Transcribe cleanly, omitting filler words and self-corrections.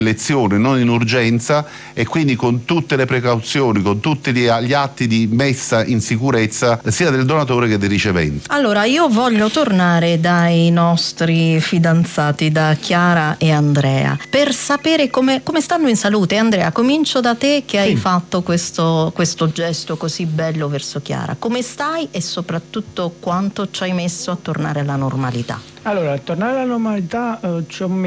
lezione, non in urgenza, e quindi con tutte le precauzioni, con tutti gli atti di messa in sicurezza sia del donatore che del ricevente. Allora, io voglio tornare dai nostri fidanzati, da Chiara e Andrea, per sapere come stanno in salute. Andrea, comincio da te che hai fatto questo gesto così bello verso Chiara. Come stai e soprattutto quanto ci hai messo a tornare alla normalità? Allora, a tornare alla normalità ci ho